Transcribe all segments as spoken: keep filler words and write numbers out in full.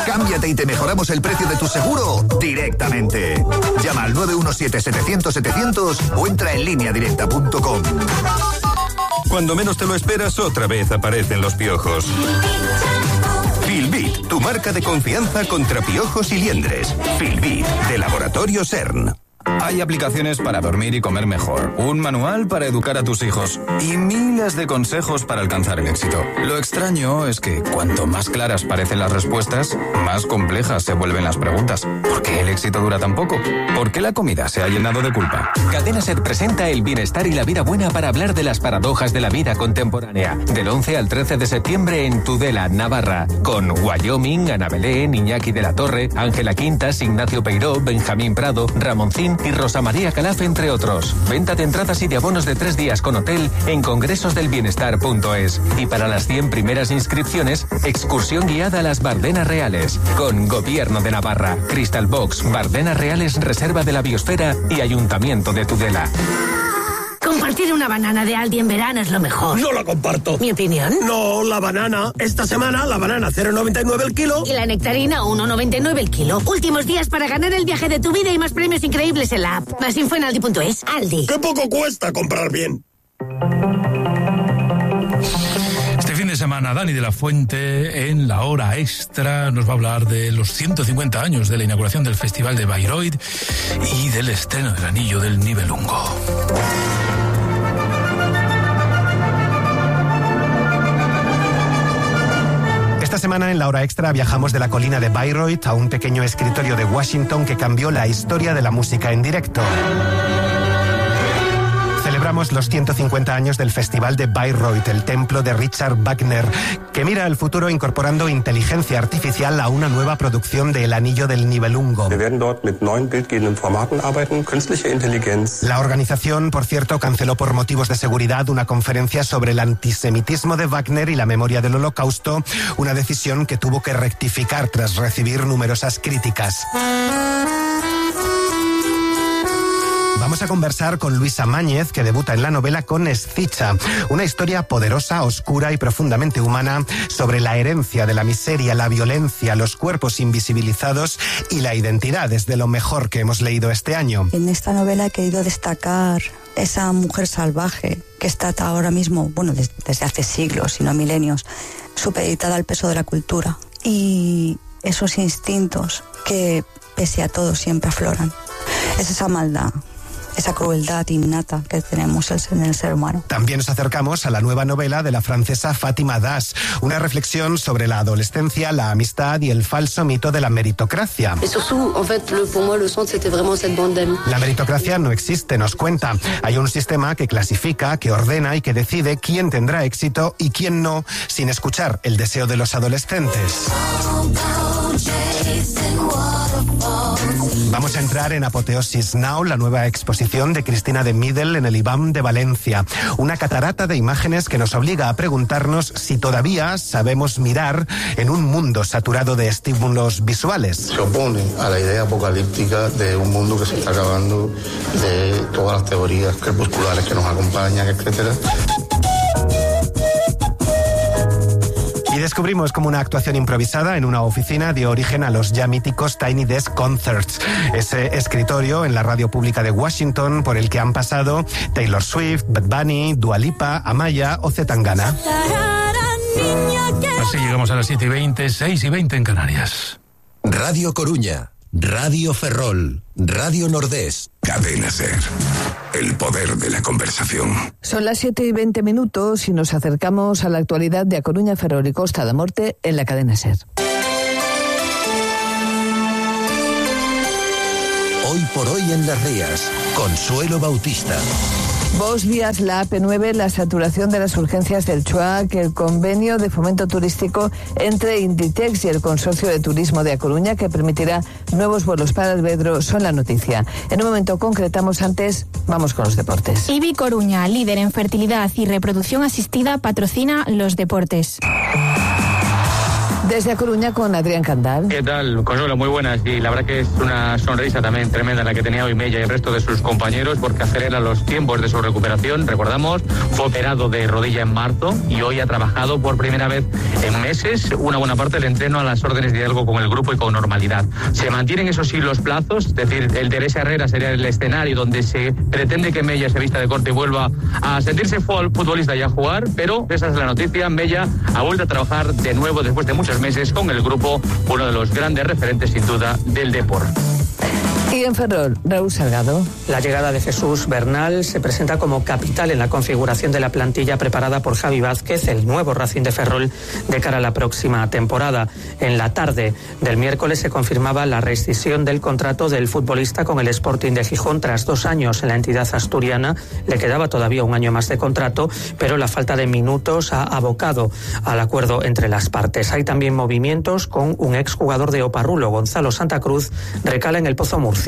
Cámbiate y te mejoramos el precio de tu seguro directamente. Llama al nueve uno siete, setecientos, setecientos o entra en línea directa punto com. Cuando menos te lo esperas, otra vez aparecen los piojos. Filbit, tu marca de confianza contra piojos y liendres. Filbit, de Laboratorio CERN. Hay aplicaciones para dormir y comer mejor, un manual para educar a tus hijos y miles de consejos para alcanzar el éxito. Lo extraño es que cuanto más claras parecen las respuestas, más complejas se vuelven las preguntas. ¿Por qué el éxito dura tan poco? ¿Por qué la comida se ha llenado de culpa? Cadena SER presenta El bienestar y la vida buena para hablar de las paradojas de la vida contemporánea. Del once al trece de septiembre en Tudela, Navarra. Con Wyoming, Ana Belén, Iñaki de la Torre, Ángela Quintas, Ignacio Peiró, Benjamín Prado, Ramoncín y Rosa María Calaf, entre otros. Venta de entradas y de abonos de tres días con hotel en congresos del bienestar punto es. Y para las cien primeras inscripciones, excursión guiada a las Bardenas Reales. Con Gobierno de Navarra, Crystal Box, Bardenas Reales, Reserva de la Biosfera y Ayuntamiento de Tudela. Compartir una banana de Aldi en verano es lo mejor. No la comparto. ¿Mi opinión? No, la banana. Esta semana la banana cero coma noventa y nueve el kilo. Y la nectarina uno coma noventa y nueve el kilo. Últimos días para ganar el viaje de tu vida y más premios increíbles en la app. Más info en aldi punto es. Aldi. ¡Qué poco cuesta comprar bien! Este fin de semana, Dani de la Fuente, en la hora extra, nos va a hablar de los ciento cincuenta años de la inauguración del Festival de Bayreuth y del estreno del Anillo del Nibelungo. Esta semana en la hora extra viajamos de la colina de Bayreuth a un pequeño escritorio de Washington que cambió la historia de la música en directo. Celebramos los ciento cincuenta años del Festival de Bayreuth, el templo de Richard Wagner, que mira al futuro incorporando inteligencia artificial a una nueva producción de El Anillo del Nibelungo. La organización, por cierto, canceló por motivos de seguridad una conferencia sobre el antisemitismo de Wagner y la memoria del Holocausto, una decisión que tuvo que rectificar tras recibir numerosas críticas. Vamos a conversar con Luisa Máñez, que debuta en la novela con Escicha, una historia poderosa, oscura y profundamente humana sobre la herencia de la miseria, la violencia, los cuerpos invisibilizados y la identidad. Es de lo mejor que hemos leído este año. En esta novela he querido destacar esa mujer salvaje que está ahora mismo, bueno, desde hace siglos, y no milenios, supeditada al peso de la cultura. Y esos instintos que, pese a todo, siempre afloran. Es esa maldad, esa crueldad innata que tenemos en el ser humano. También nos acercamos a la nueva novela de la francesa Fátima Das, una reflexión sobre la adolescencia, la amistad y el falso mito de la meritocracia. La meritocracia no existe, nos cuenta. Hay un sistema que clasifica, que ordena y que decide quién tendrá éxito y quién no, sin escuchar el deseo de los adolescentes. Vamos a entrar en Apoteosis Now, la nueva exposición de Cristina de Middel en el I B A M de Valencia. Una catarata de imágenes que nos obliga a preguntarnos si todavía sabemos mirar en un mundo saturado de estímulos visuales. Se opone a la idea apocalíptica de un mundo que se está acabando, de todas las teorías crepusculares que nos acompañan, etcétera. Y descubrimos cómo una actuación improvisada en una oficina dio origen a los ya míticos Tiny Desk Concerts, ese escritorio en la radio pública de Washington por el que han pasado Taylor Swift, Bad Bunny, Dua Lipa, Amaya o C. Tangana. Así llegamos a las siete y veinte, seis y veinte en Canarias. Radio Coruña, Radio Ferrol, Radio Nordés. Cadena SER. El poder de la conversación. Son las siete y veinte minutos y nos acercamos a la actualidad de A Coruña, Ferrol y Costa da Morte en la cadena SER. Hoy por hoy en Las Rías, Consuelo Bautista. Vos vías la A P nueve, la saturación de las urgencias del Chuac, el convenio de fomento turístico entre Inditex y el Consorcio de Turismo de A Coruña, que permitirá nuevos vuelos para Alvedro, son la noticia. En un momento concretamos, antes vamos con los deportes. I B I Coruña, líder en fertilidad y reproducción asistida, patrocina los deportes. Desde A Coruña con Adrián Candal. ¿Qué tal, Consuelo? Muy buenas. Y la verdad que es una sonrisa también tremenda la que tenía hoy Mella y el resto de sus compañeros, porque acelera los tiempos de su recuperación. Recordamos, fue operado de rodilla en marzo y hoy ha trabajado por primera vez en meses una buena parte del entreno a las órdenes de diálogo con el grupo y con normalidad. Se mantienen, eso sí, los plazos, es decir, el Teresa Herrera sería el escenario donde se pretende que Mella se vista de corte y vuelva a sentirse futbolista y a jugar, pero esa es la noticia. Mella ha vuelto a trabajar de nuevo después de muchos meses con el grupo, uno de los grandes referentes sin duda del deporte. Y en Ferrol, Raúl Salgado. La llegada de Jesús Bernal se presenta como capital en la configuración de la plantilla preparada por Javi Vázquez, el nuevo Racing de Ferrol, de cara a la próxima temporada. En la tarde del miércoles se confirmaba la rescisión del contrato del futbolista con el Sporting de Gijón. Tras dos años en la entidad asturiana, le quedaba todavía un año más de contrato, pero la falta de minutos ha abocado al acuerdo entre las partes. Hay también movimientos con un exjugador de Oparrulo, Gonzalo Santa Cruz, recala en el Pozo Murcia.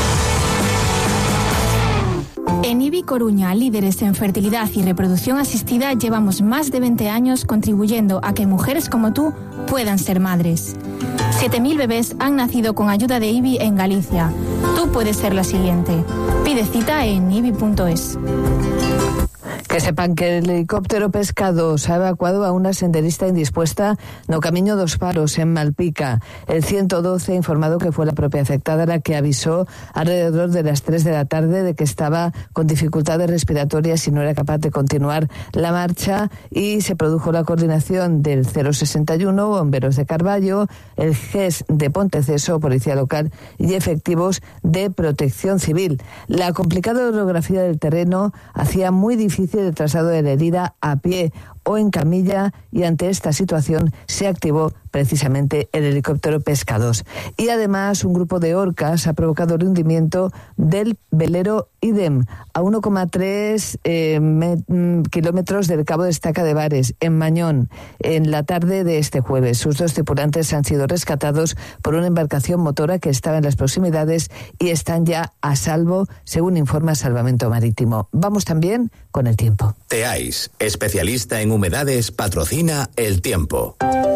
En I B I Coruña, líderes en fertilidad y reproducción asistida, llevamos más de veinte años contribuyendo a que mujeres como tú puedan ser madres. siete mil bebés han nacido con ayuda de I B I en Galicia. Tú puedes ser la siguiente. Pide cita en I B I punto es. Que sepan que el helicóptero Pesca dos ha evacuado a una senderista indispuesta no camiño dos Paros, en Malpica. El ciento doce ha informado que fue la propia afectada la que avisó alrededor de las tres de la tarde de que estaba con dificultades respiratorias y no era capaz de continuar la marcha, y se produjo la coordinación del cero sesenta y uno, Bomberos de Carballo, el G E S de Ponteceso, Policía Local y efectivos de Protección Civil. La complicada orografía del terreno hacía muy difícil el traslado de la herida a pie o en camilla, y ante esta situación se activó precisamente el helicóptero Pesca dos. Y además un grupo de orcas ha provocado el hundimiento del velero Idem a uno coma tres eh, kilómetros del Cabo de Estaca de Bares, en Mañón, en la tarde de este jueves. Sus dos tripulantes han sido rescatados por una embarcación motora que estaba en las proximidades y están ya a salvo, según informa Salvamento Marítimo. Vamos también con el tiempo. Teais, especialista en humedades, patrocina el tiempo.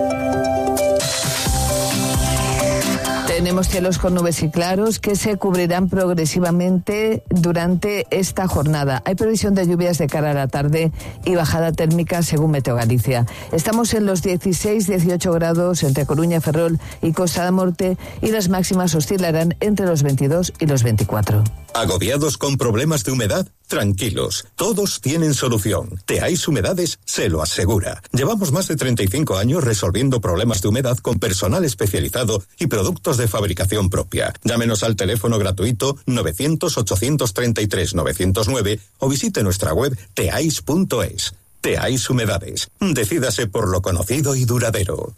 Tenemos cielos con nubes y claros que se cubrirán progresivamente durante esta jornada. Hay previsión de lluvias de cara a la tarde y bajada térmica según Meteo Galicia. Estamos en los dieciséis dieciocho grados entre Coruña, Ferrol y Costa da Morte, y las máximas oscilarán entre los veintidós y los veinticuatro. ¿Agobiados con problemas de humedad? Tranquilos, todos tienen solución. Teais Humedades se lo asegura. Llevamos más de treinta y cinco años resolviendo problemas de humedad con personal especializado y productos de fabricación propia. Llámenos al teléfono gratuito novecientos ochocientos treinta y tres novecientos nueve o visite nuestra web teais punto es. Teais Humedades. Decídase por lo conocido y duradero.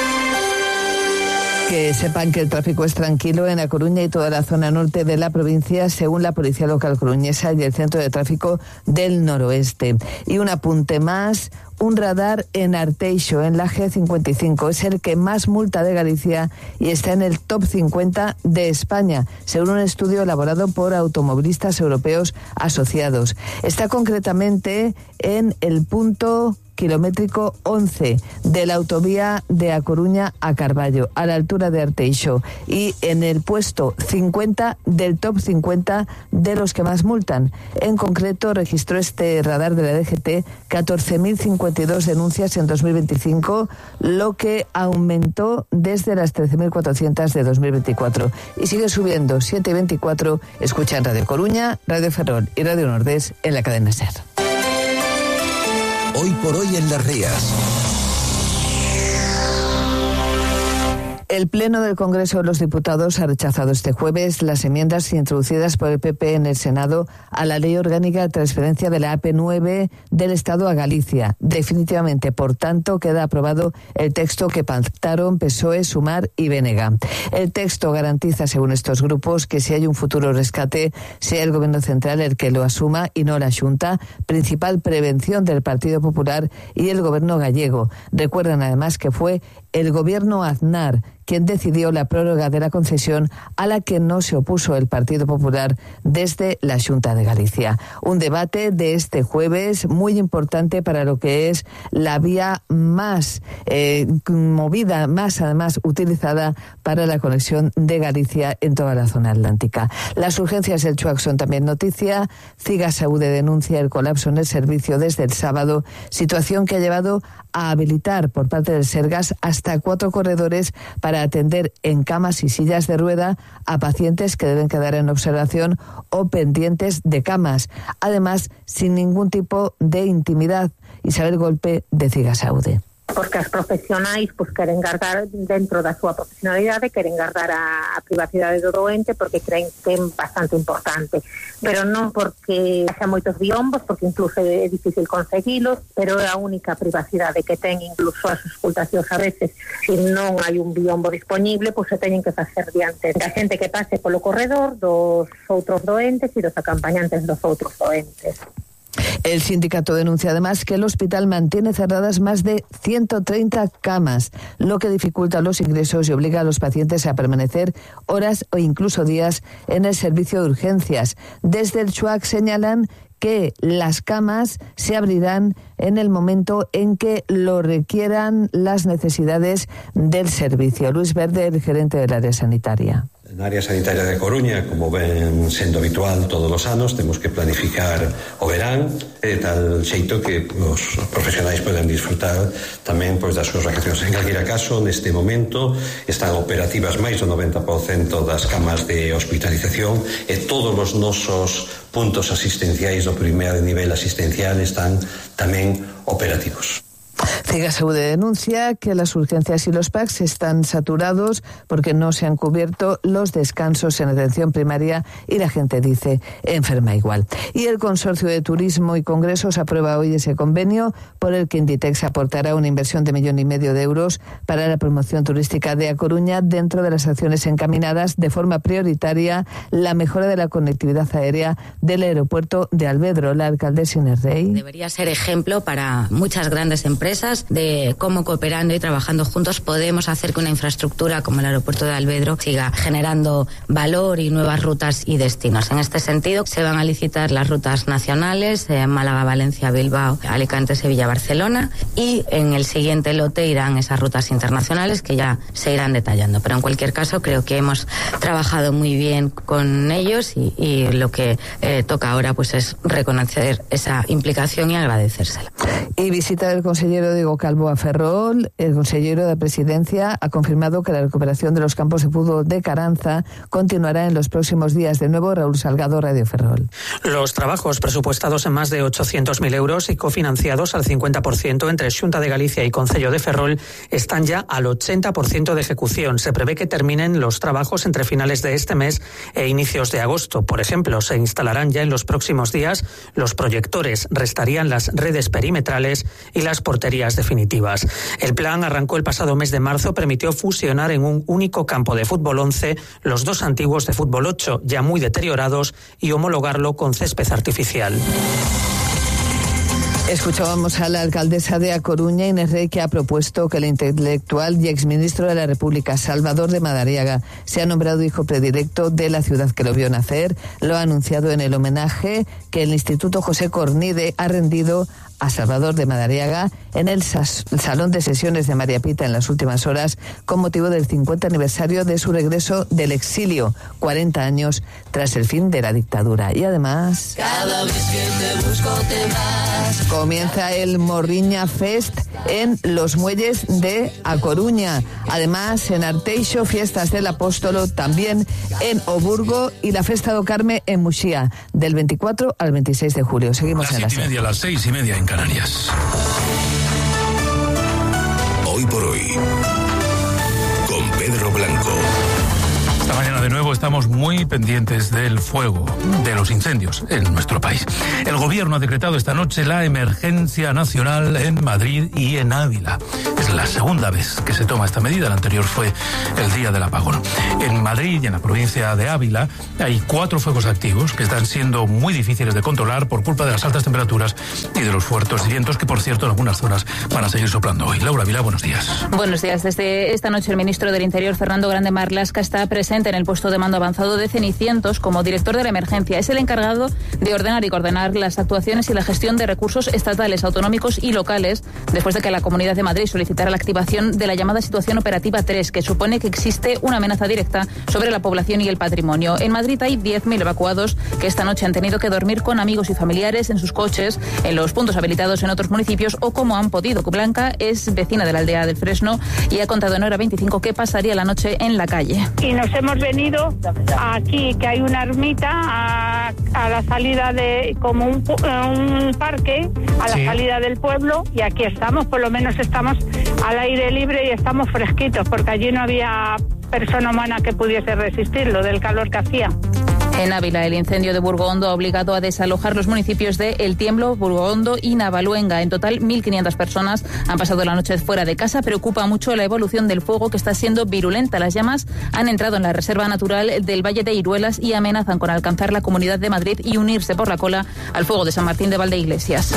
Que sepan que el tráfico es tranquilo en A Coruña y toda la zona norte de la provincia, según la Policía Local coruñesa y el Centro de Tráfico del Noroeste. Y un apunte más, un radar en Arteixo, en la G cincuenta y cinco. Es el que más multa de Galicia y está en el top cincuenta de España, según un estudio elaborado por automovilistas europeos asociados. Está concretamente en el punto kilométrico once de la autovía de A Coruña a Carballo, a la altura de Arteixo, y en el puesto cincuenta del top cincuenta de los que más multan. En concreto, registró este radar de la D G T catorce mil cincuenta y dos denuncias en dos mil veinticinco, lo que aumentó desde las trece mil cuatrocientas de dos mil veinticuatro. Y sigue subiendo, siete y veinticuatro, escuchan Radio Coruña, Radio Ferrol y Radio Nordés en la cadena SER. Hoy por hoy en Las Rías. El Pleno del Congreso de los Diputados ha rechazado este jueves las enmiendas introducidas por el P P en el Senado a la Ley Orgánica de Transferencia de la A P nueve del Estado a Galicia. Definitivamente, por tanto, queda aprobado el texto que pactaron P S O E, Sumar y B N G. El texto garantiza, según estos grupos, que si hay un futuro rescate, sea el Gobierno central el que lo asuma y no la Xunta, principal prevención del Partido Popular y el Gobierno gallego. Recuerdan además que fue el gobierno Aznar quien decidió la prórroga de la concesión, a la que no se opuso el Partido Popular desde la Xunta de Galicia. Un debate de este jueves muy importante para lo que es la vía más eh, movida, más además utilizada para la conexión de Galicia en toda la zona atlántica. Las urgencias del Chuac son también noticia. Cigasaude denuncia el colapso en el servicio desde el sábado, situación que ha llevado a habilitar por parte del Sergas hasta cuatro corredores para atender en camas y sillas de rueda a pacientes que deben quedar en observación o pendientes de camas, además sin ningún tipo de intimidad. Isabel Golpe, de Cigasaude. Porque as profesionais pues, queren guardar dentro da súa profesionalidade, queren guardar a, a privacidade do doente porque creen que é bastante importante, pero non porque haxa moitos biombos, porque incluso é difícil conseguilos, pero é a única privacidade que ten. Incluso as auscultacións a veces, se non hai un biombo disponible, pues se teñen que facer diante da xente que pase polo corredor, dos outros doentes e dos acompañantes dos outros doentes. El sindicato denuncia además que el hospital mantiene cerradas más de ciento treinta camas, lo que dificulta los ingresos y obliga a los pacientes a permanecer horas o incluso días en el servicio de urgencias. Desde el Chuac señalan que las camas se abrirán en el momento en que lo requieran las necesidades del servicio. Luis Verde, el gerente del área sanitaria. Na área sanitaria de Coruña, como ven sendo habitual todos os anos, temos que planificar o verán de tal xeito que os profesionais poden disfrutar tamén pois, das súas vacacións. En calquera caso, neste momento están operativas máis do noventa por cento das camas de hospitalización e todos os nosos puntos asistenciais do primer nivel asistencial están tamén operativos. Cigasaude denuncia que las urgencias y los P A Cs están saturados porque no se han cubierto los descansos en atención primaria y la gente dice enferma igual. Y el Consorcio de Turismo y Congresos aprueba hoy ese convenio por el que Inditex aportará una inversión de millón y medio de euros para la promoción turística de A Coruña, dentro de las acciones encaminadas de forma prioritaria la mejora de la conectividad aérea del aeropuerto de Alvedro. La alcaldesa Inés Rey. Debería ser ejemplo para muchas grandes empresas de cómo, cooperando y trabajando juntos, podemos hacer que una infraestructura como el aeropuerto de Alvedro siga generando valor y nuevas rutas y destinos. En este sentido, se van a licitar las rutas nacionales, eh, Málaga, Valencia, Bilbao, Alicante, Sevilla, Barcelona, y en el siguiente lote irán esas rutas internacionales que ya se irán detallando. Pero en cualquier caso, creo que hemos trabajado muy bien con ellos y, y lo que eh, toca ahora pues es reconocer esa implicación y agradecérsela. Y visita del consejero Diego Calvo a Ferrol. El consejero de Presidencia ha confirmado que la recuperación de los campos de fútbol de Caranza continuará en los próximos días. De nuevo, Raúl Salgado, Radio Ferrol. Los trabajos presupuestados en más de ochocientos mil euros y cofinanciados al cincuenta por ciento entre Xunta de Galicia y Concello de Ferrol están ya al ochenta por ciento de ejecución. Se prevé que terminen los trabajos entre finales de este mes e inicios de agosto. Por ejemplo, se instalarán ya en los próximos días los proyectores, restarían las redes perimetrales y las porterías definitivas. El plan arrancó el pasado mes de marzo, permitió fusionar en un único campo de fútbol once los dos antiguos de fútbol ocho, ya muy deteriorados, y homologarlo con césped artificial. Escuchábamos a la alcaldesa de A Coruña, Inés Rey, que ha propuesto que el intelectual y exministro de la República, Salvador de Madariaga, sea nombrado hijo predilecto de la ciudad que lo vio nacer. Lo ha anunciado en el homenaje que el Instituto José Cornide ha rendido a Salvador de Madariaga en el Salón de Sesiones de María Pita en las últimas horas, con motivo del cincuenta aniversario de su regreso del exilio, cuarenta años tras el fin de la dictadura. Y además, cada vez que te busco te vas. Comienza el Morriña Fest en los muelles de A Coruña. Además, en Arteixo, fiestas del Apóstolo, también en Oburgo, y la Festa do Carme en Muxía, del veinticuatro al veintiséis de julio. Seguimos las en las siete y media, las seis y media en Canarias. Hoy por hoy, con Pedro Blanco. Esta mañana de nuevo estamos muy pendientes del fuego, de los incendios en nuestro país. El gobierno ha decretado esta noche la emergencia nacional en Madrid y en Ávila. Es Es la segunda vez que se toma esta medida, la anterior fue el día del apagón. En Madrid y en la provincia de Ávila hay cuatro focos activos que están siendo muy difíciles de controlar por culpa de las altas temperaturas y de los fuertes vientos que, por cierto, en algunas zonas van a seguir soplando hoy. Laura Vila, buenos días. Buenos días. Desde esta noche el ministro del Interior, Fernando Grande Marlaska, está presente en el puesto de mando avanzado de Cenicientos como director de la emergencia. Es el encargado de ordenar y coordinar las actuaciones y la gestión de recursos estatales, autonómicos y locales, después de que la Comunidad de Madrid solicitara la activación de la llamada situación operativa tres, que supone que existe una amenaza directa sobre la población y el patrimonio. En Madrid hay diez mil evacuados que esta noche han tenido que dormir con amigos y familiares en sus coches, en los puntos habilitados en otros municipios o como han podido. Blanca es vecina de la aldea del Fresno y ha contado en Hora veinticinco que pasaría la noche en la calle. Y nos hemos venido aquí, que hay una ermita a, a la salida de, como un, un parque, a la sí. salida del pueblo, y aquí estamos, por lo menos estamos al aire libre y estamos fresquitos, porque allí no había persona humana que pudiese resistirlo del calor que hacía. En Ávila, el incendio de Burgoondo ha obligado a desalojar los municipios de El Tiemblo, Burgoondo y Navaluenga. En total, mil quinientas personas han pasado la noche fuera de casa. Preocupa mucho la evolución del fuego, que está siendo virulenta. Las llamas han entrado en la Reserva Natural del Valle de Iruelas y amenazan con alcanzar la Comunidad de Madrid y unirse por la cola al fuego de San Martín de Valdeiglesias.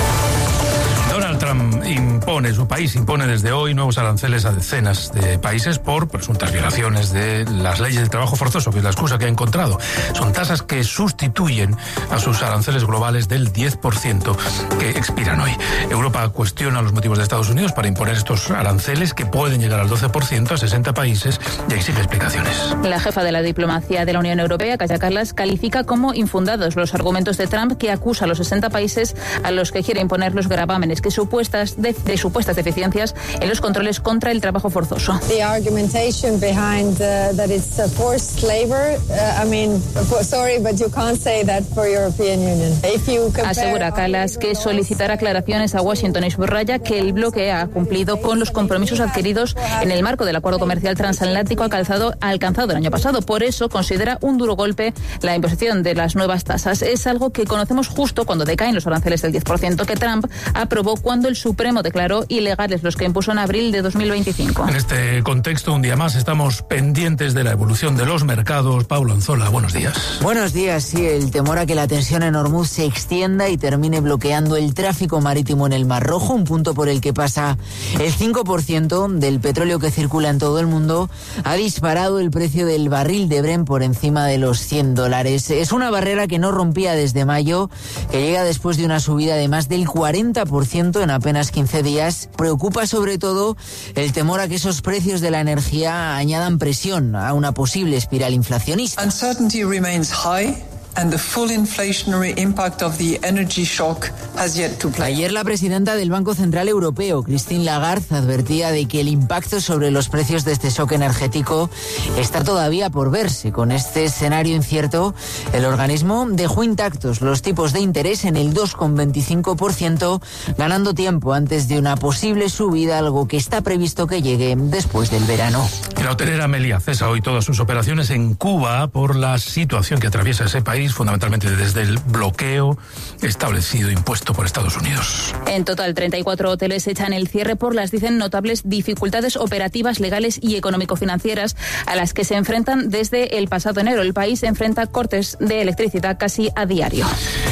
Donald Trump impone, su país impone desde hoy nuevos aranceles a decenas de países por presuntas violaciones de las leyes del trabajo forzoso, que es la excusa que ha encontrado. Son tasas que sustituyen a sus aranceles globales del diez por ciento que expiran hoy. Europa cuestiona los motivos de Estados Unidos para imponer estos aranceles, que pueden llegar al doce por ciento a sesenta países, y exige explicaciones. La jefa de la diplomacia de la Unión Europea, Kaja Kallas, califica como infundados los argumentos de Trump, que acusa a los sesenta países a los que quiere imponer los gravámenes que supuestas de, de supuestas deficiencias en los controles contra el trabajo forzoso. The argumentation behind uh, that it's a forced labor, uh, I mean, sorry, but you can't say that for European Union. If you compare... Asegura Kallas que solicitará aclaraciones a Washington y subraya que el bloque ha cumplido con los compromisos adquiridos en el marco del acuerdo comercial transatlántico alcanzado, alcanzado el año pasado. Por eso considera un duro golpe la imposición de las nuevas tasas. Es algo que conocemos justo cuando decaen los aranceles del diez por ciento que Trump aprobó cuando el Supremo declaró ilegales los que impuso en abril de dos mil veinticinco. En este contexto, un día más, estamos pendientes de la evolución de los mercados. Pablo Anzola, buenos días. Buenos días, sí, el temor a que la tensión en Hormuz se extienda y termine bloqueando el tráfico marítimo en el Mar Rojo, un punto por el que pasa el cinco por ciento del petróleo que circula en todo el mundo, ha disparado el precio del barril de Brent por encima de los cien dólares. Es una barrera que no rompía desde mayo, que llega después de una subida de más del cuarenta por ciento en apenas quince días. Preocupa sobre todo el temor a que esos precios de la energía añadan presión a una posible espiral inflacionista. Uncertainty remains high. And the full inflationary impact of the energy shock has yet to play. Ayer la presidenta del Banco Central Europeo, Christine Lagarde, advertía de que el impacto sobre los precios de este shock energético está todavía por verse. Con este escenario incierto, el organismo dejó intactos los tipos de interés en el dos coma veinticinco por ciento, ganando tiempo antes de una posible subida, algo que está previsto que llegue después del verano. La hotelera Meliá cesa hoy todas sus operaciones en Cuba por la situación que atraviesa ese país, fundamentalmente desde el bloqueo establecido, impuesto por Estados Unidos. En total, treinta y cuatro hoteles echan el cierre por las, dicen, notables dificultades operativas, legales y económico-financieras a las que se enfrentan desde el pasado enero. El país enfrenta cortes de electricidad casi a diario.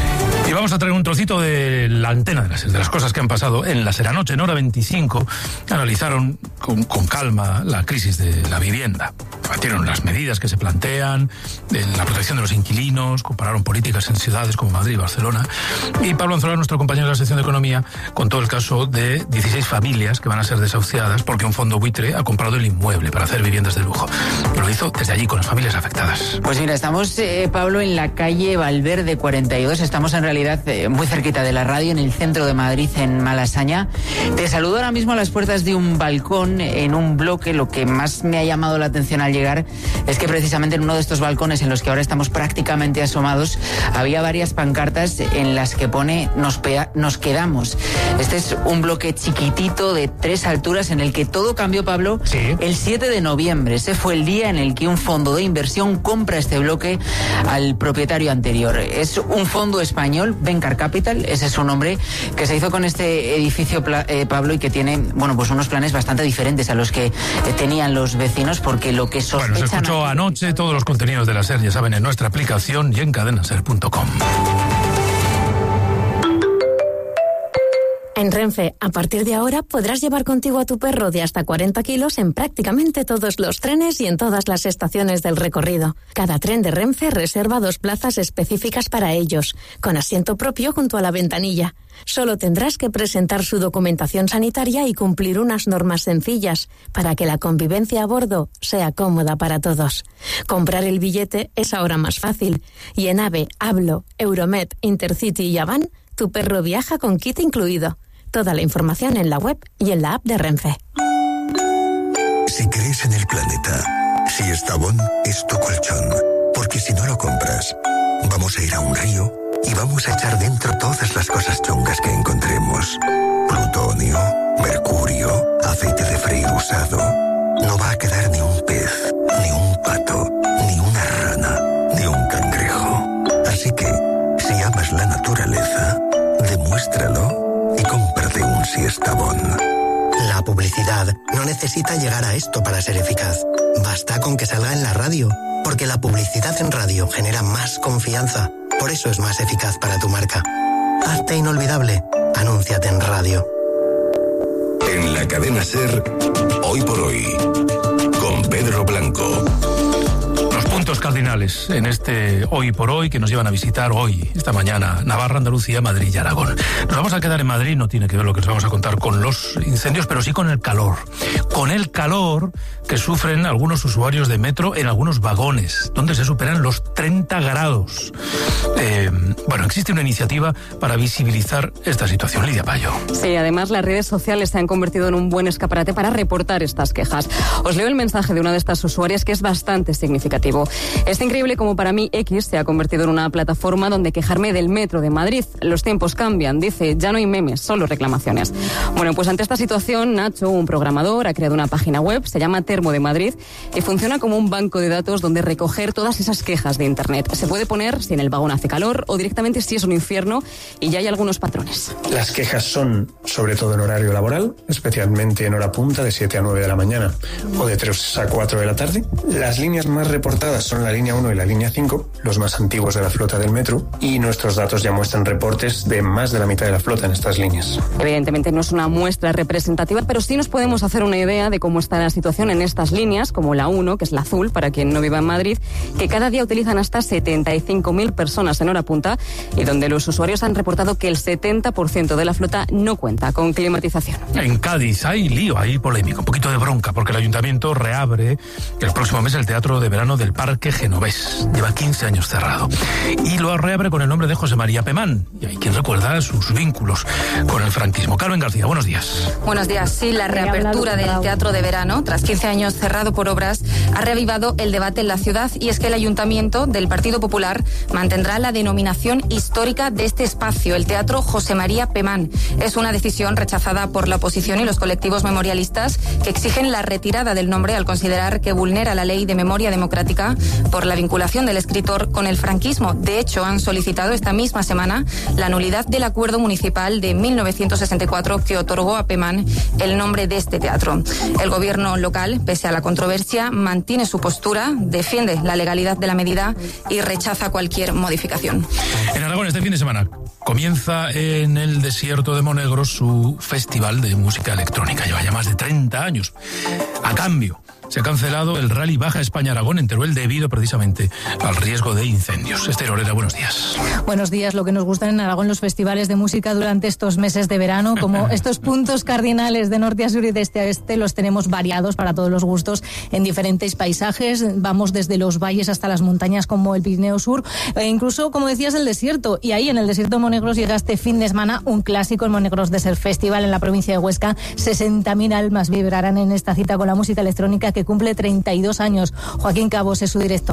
Y vamos a traer un trocito de la antena de las, de las cosas que han pasado en la Seranoche. En Hora veinticinco analizaron con, con calma la crisis de la vivienda. Debatieron las medidas que se plantean, de la protección de los inquilinos, compararon políticas en ciudades como Madrid y Barcelona. Y Pablo Anzola, nuestro compañero de la sección de Economía, contó el caso de dieciséis familias que van a ser desahuciadas porque un fondo buitre ha comprado el inmueble para hacer viviendas de lujo. Lo hizo desde allí con las familias afectadas. Pues mira, estamos, eh, Pablo, en la calle Valverde cuarenta y dos. Estamos en realidad eh, muy cerquita de la radio, en el centro de Madrid, en Malasaña. Te saludo ahora mismo a las puertas de un balcón en un bloque. Lo que más me ha llamado la atención al llegar es que precisamente en uno de estos balcones en los que ahora estamos prácticamente asomados había varias pancartas en las que pone nos, pea- nos quedamos. Este es un bloque chiquitito de tres alturas en el que todo cambió, Pablo, sí. El siete de noviembre. Ese fue el día en el el que un fondo de inversión compra este bloque al propietario anterior. Es un fondo español, Vencar Capital, ese es su nombre, que se hizo con este edificio, eh, Pablo, y que tiene, bueno, pues unos planes bastante diferentes a los que eh, tenían los vecinos, porque lo que sospechan... Bueno, se escuchó anoche, todos los contenidos de la SER, ya saben, en nuestra aplicación y en cadena ser punto com. En Renfe, a partir de ahora podrás llevar contigo a tu perro de hasta cuarenta kilos en prácticamente todos los trenes y en todas las estaciones del recorrido. Cada tren de Renfe reserva dos plazas específicas para ellos, con asiento propio junto a la ventanilla. Solo tendrás que presentar su documentación sanitaria y cumplir unas normas sencillas para que la convivencia a bordo sea cómoda para todos. Comprar el billete es ahora más fácil y en AVE, Hablo, Euromed, Intercity y Avan, tu perro viaja con kit incluido. Toda la información en la web y en la app de Renfe. Si crees en el planeta, Siestabón es tu colchón. Porque si no lo compras, vamos a ir a un río y vamos a echar dentro todas las cosas chungas que encontremos. Plutonio, mercurio, aceite de freír usado. No va a quedar ni un pez, ni un pato, ni una rana, ni un cangrejo. Así que, si amas la naturaleza, demuéstralo y cómprate un Siestabón. La publicidad no necesita llegar a esto para ser eficaz. Basta con que salga en la radio, porque la publicidad en radio genera más confianza. Por eso es más eficaz para tu marca. Hazte inolvidable. Anúnciate en radio. En la cadena SER, Hoy por Hoy, con Pedro Blanco. Puntos cardinales en este Hoy por Hoy que nos llevan a visitar hoy, esta mañana, Navarra, Andalucía, Madrid y Aragón. Nos vamos a quedar en Madrid, no tiene que ver lo que os vamos a contar con los incendios, pero sí con el calor. Con el calor que sufren algunos usuarios de metro en algunos vagones, donde se superan los treinta grados. Eh, bueno, existe una iniciativa para visibilizar esta situación. Lidia Payo. Sí, además las redes sociales se han convertido en un buen escaparate para reportar estas quejas. Os leo el mensaje de una de estas usuarias que es bastante significativo. Es increíble como para mí X se ha convertido en una plataforma donde quejarme del metro de Madrid. Los tiempos cambian, dice, ya no hay memes, solo reclamaciones. Bueno, pues ante esta situación, Nacho, un programador, ha creado una página web, se llama Termo de Madrid, y funciona como un banco de datos donde recoger todas esas quejas de Internet. Se puede poner si en el vagón hace calor o directamente si es un infierno, y ya hay algunos patrones. Las quejas son, sobre todo en horario laboral, especialmente en hora punta de siete a nueve de la mañana o de tres a cuatro de la tarde. Las líneas más reportadas son la línea uno y la línea cinco, los más antiguos de la flota del metro, y nuestros datos ya muestran reportes de más de la mitad de la flota en estas líneas. Evidentemente no es una muestra representativa, pero sí nos podemos hacer una idea de cómo está la situación en estas líneas, como la uno, que es la azul, para quien no viva en Madrid, que cada día utilizan hasta setenta y cinco mil personas en hora punta, y donde los usuarios han reportado que el setenta por ciento de la flota no cuenta con climatización. En Cádiz hay lío, hay polémica, un poquito de bronca, porque el ayuntamiento reabre el próximo mes el Teatro de Verano del Parque Genovés. Lleva quince años cerrado. Y lo reabre con el nombre de José María Pemán. Y hay quien recuerda sus vínculos con el franquismo. Carmen García, buenos días. Buenos días. Sí, la reapertura del Teatro de Verano, tras quince años cerrado por obras, ha reavivado el debate en la ciudad, y es que el ayuntamiento del Partido Popular mantendrá la denominación histórica de este espacio, el Teatro José María Pemán. Es una decisión rechazada por la oposición y los colectivos memorialistas, que exigen la retirada del nombre al considerar que vulnera la ley de memoria democrática por la vinculación del escritor con el franquismo. De hecho, han solicitado esta misma semana la nulidad del acuerdo municipal de mil novecientos sesenta y cuatro que otorgó a Pemán el nombre de este teatro. El gobierno local, pese a la controversia, mantiene su postura, defiende la legalidad de la medida y rechaza cualquier modificación. En Aragón, este fin de semana comienza en el desierto de Monegros su festival de música electrónica. Lleva ya más de treinta años. A cambio, se ha cancelado el Rally Baja España-Aragón en Teruel debido precisamente al riesgo de incendios. Esther Orera, buenos días. Buenos días. Lo que nos gustan en Aragón los festivales de música durante estos meses de verano, como estos puntos cardinales de norte a sur y de este a este, los tenemos variados para todos los gustos en diferentes paisajes. Vamos desde los valles hasta las montañas como el Pirineo Sur, e incluso, como decías, el desierto. Y ahí en el desierto de Monegros llega este fin de semana un clásico, el Monegros Desert Festival en la provincia de Huesca. sesenta mil almas vibrarán en esta cita con la música electrónica que cumple treinta y dos años. Joaquín Cabos es su director.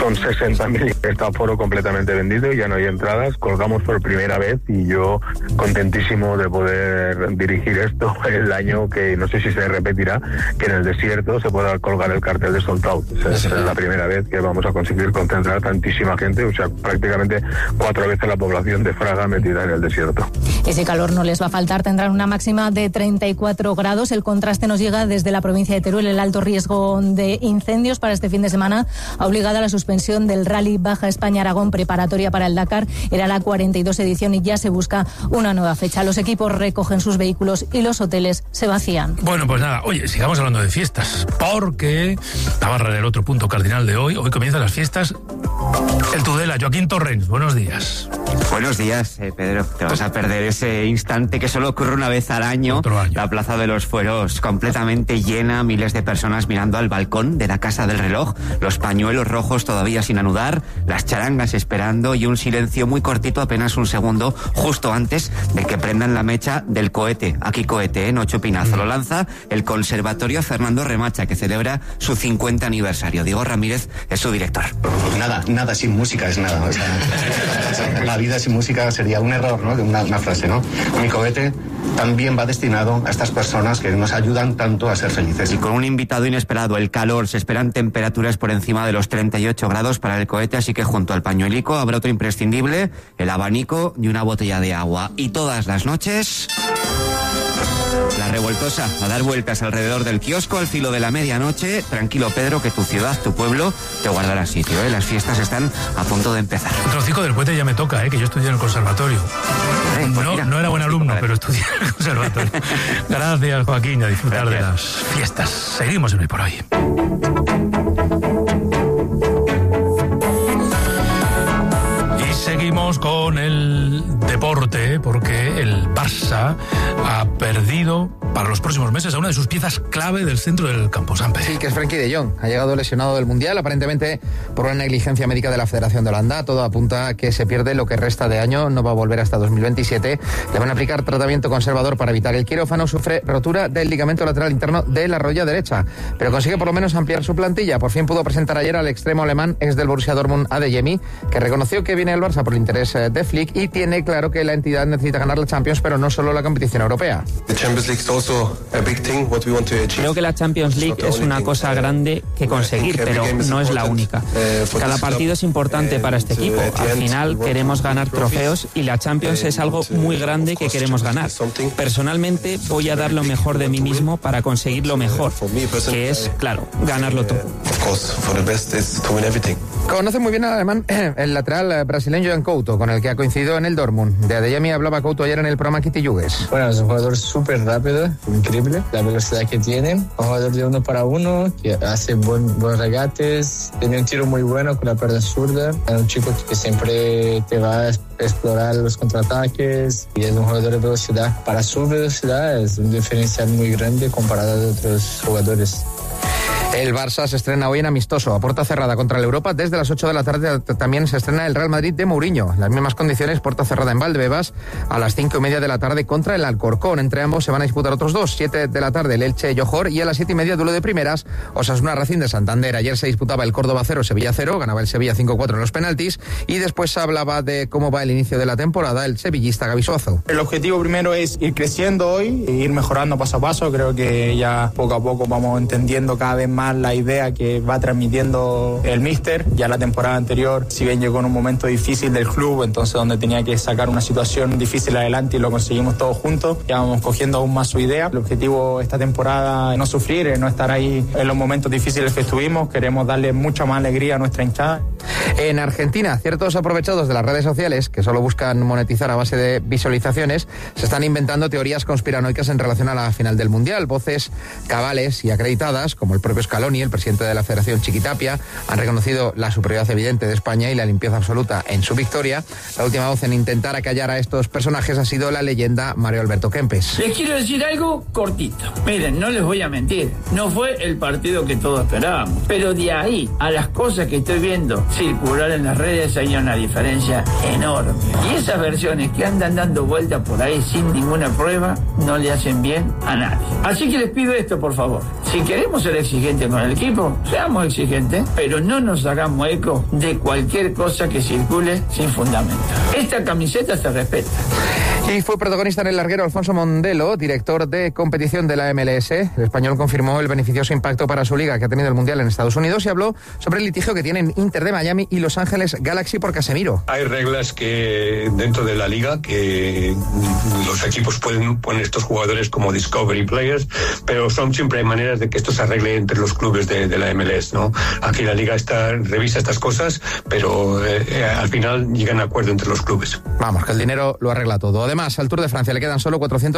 son sesenta mil, está aforo completamente vendido, ya no hay entradas, colgamos por primera vez y yo contentísimo de poder dirigir esto el año que no sé si se repetirá, que en el desierto se pueda colgar el cartel de Sold Out. O sea, es la primera vez que vamos a conseguir concentrar tantísima gente, o sea, prácticamente cuatro veces la población de Fraga metida en el desierto. Ese calor no les va a faltar, tendrán una máxima de treinta y cuatro grados. El contraste nos llega desde la provincia de Teruel. El alto riesgo de incendios para este fin de semana ha obligado a la suspensión del Rally Baja España-Aragón preparatoria para el Dakar. Era la cuarenta y dos edición y ya se busca una nueva fecha. Los equipos recogen sus vehículos y los hoteles se vacían. Bueno, pues nada, oye, sigamos hablando de fiestas, porque Navarra era el otro punto cardinal de hoy. Hoy comienzan las fiestas. El Tudela, Joaquín Torrens, buenos días. Buenos días, eh, Pedro. Te vas a perder ese instante que solo ocurre una vez al año. año. La Plaza de los Fueros completamente llena, miles de personas mirando al balcón de la Casa del Reloj, los pañuelos rojos todavía sin anudar, las charangas esperando y un silencio muy cortito, apenas un segundo, justo antes de que prendan la mecha del cohete. Aquí cohete, ¿eh? No chupinazo. Mm. Lo lanza el Conservatorio Fernando Remacha, que celebra su cincuenta aniversario. Diego Ramírez es su director. Nada, nada sin música es nada. O sea, la vida sin música sería un error, ¿no? Una, una frase, ¿no? Mi cohete también va destinado a estas personas que nos ayudan tanto a ser felices. Y con un invitado inesperado, el calor. Se esperan temperaturas por encima de los treinta y ocho grados para el cohete, así que junto al pañuelico habrá otro imprescindible, el abanico y una botella de agua. Y todas las noches... La Revoltosa, a dar vueltas alrededor del kiosco al filo de la medianoche. Tranquilo, Pedro, que tu ciudad, tu pueblo, te guardará sitio, ¿eh? Las fiestas están a punto de empezar. Un trocico del cohete ya me toca, ¿eh? Que yo estudié en el conservatorio. Eh, pues no, mira, no era buen alumno, pero estudié en el conservatorio. Gracias, Joaquín, a disfrutar Gracias. de las fiestas. Seguimos en Hoy por Hoy. Seguimos con el deporte, porque el Barça ha perdido para los próximos meses a una de sus piezas clave del centro del Camposampe. Sí, que es Frenkie de Jong. Ha llegado lesionado del Mundial, aparentemente por una negligencia médica de la Federación de Holanda. Todo apunta a que se pierde lo que resta de año, no va a volver hasta dos mil veintisiete. Le van a aplicar tratamiento conservador para evitar el quirófano. Sufre rotura del ligamento lateral interno de la rodilla derecha, pero consigue por lo menos ampliar su plantilla. Por fin pudo presentar ayer al extremo alemán, ex del Borussia Dortmund, Adeyemi, que reconoció que viene al Barça por el interés de Flick y tiene claro que la entidad necesita ganar la Champions, pero no solo la competición europea. Creo que la Champions League es una cosa grande que conseguir, pero no es la única. Cada partido es importante para este equipo. Al final queremos ganar trofeos y la Champions es algo muy grande que queremos ganar. Personalmente voy a dar lo mejor de mí mismo para conseguir lo mejor, que es, claro, ganarlo todo. Conoce muy bien al alemán el lateral brasileño Jan Couto, con el que ha coincidido en el Dortmund. De Adeyemi hablaba Couto ayer en el programa Kitty Yugues. Bueno, es un jugador súper rápido, increíble, la velocidad que tiene. Un jugador de uno para uno, que hace buen, buenos regates, tiene un tiro muy bueno con la pierna zurda. Es un chico que siempre te va a explorar los contraataques y es un jugador de velocidad. Para su velocidad es un diferencial muy grande comparado a otros jugadores. El Barça se estrena hoy en amistoso, a puerta cerrada contra el Europa. Desde las ocho de la tarde también se estrena el Real Madrid de Mourinho. Las mismas condiciones, puerta cerrada en Valdebebas, a las cinco y media de la tarde contra el Alcorcón. Entre ambos se van a disputar otros dos. Siete de la tarde el Elche Johor y a las siete y media duelo de primeras, Osasuna Racing de Santander. Ayer se disputaba el Córdoba cero, Sevilla cero, ganaba el Sevilla cinco cuatro en los penaltis y después se hablaba de cómo va el inicio de la temporada el sevillista Gavi Suazo. El objetivo primero es ir creciendo hoy e ir mejorando paso a paso. Creo que ya poco a poco vamos entendiendo cada vez más la idea que va transmitiendo el míster. Ya la temporada anterior, si bien llegó en un momento difícil del club, entonces donde tenía que sacar una situación difícil adelante y lo conseguimos todos juntos, ya vamos cogiendo aún más su idea. El objetivo esta temporada es no sufrir, es no estar ahí en los momentos difíciles que estuvimos. Queremos darle mucha más alegría a nuestra hinchada. En Argentina, ciertos aprovechados de las redes sociales, que solo buscan monetizar a base de visualizaciones, se están inventando teorías conspiranoicas en relación a la final del Mundial. Voces cabales y acreditadas, como el propio Scaloni, el presidente de la Federación Chiquitapia, han reconocido la superioridad evidente de España y la limpieza absoluta en su victoria. La última voz en intentar acallar a estos personajes ha sido la leyenda Mario Alberto Kempes. Les quiero decir algo cortito. Miren, no les voy a mentir, no fue el partido que todos esperábamos, pero de ahí a las cosas que estoy viendo circular en las redes hay una diferencia enorme. Y esas versiones que andan dando vueltas por ahí sin ninguna prueba no le hacen bien a nadie. Así que les pido esto, por favor. Si queremos ser exigentes con el equipo, seamos exigentes, pero no nos hagamos eco de cualquier cosa que circule sin fundamento. Esta camiseta se respeta. Y fue protagonista en el larguero Alfonso Mondelo, director de competición de la M L S. El español confirmó el beneficioso impacto para su liga que ha tenido el Mundial en Estados Unidos y habló sobre el litigio que tienen Inter de Miami y Los Ángeles Galaxy por Casemiro. Hay reglas que dentro de la liga que los equipos pueden poner estos jugadores como Discovery Players, pero son siempre hay maneras de que esto se arregle entre los clubes de, de la M L S, ¿no? Aquí la liga está, revisa estas cosas, pero eh, al final llegan a acuerdo entre los clubes. Vamos, que el dinero lo arregla todo. Además, al Tour de Francia le quedan solo cuatrocientos